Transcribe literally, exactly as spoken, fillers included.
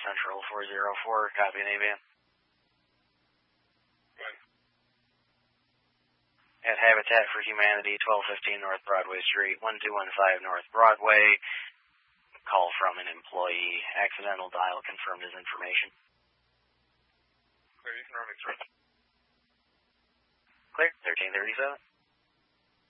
Central four zero four, copy an A V N. At Habitat for Humanity, twelve fifteen North Broadway Street, one two one five North Broadway. Call from an employee. Accidental dial confirmed as information. Clear, you can run me through. Clear, thirteen thirty-seven.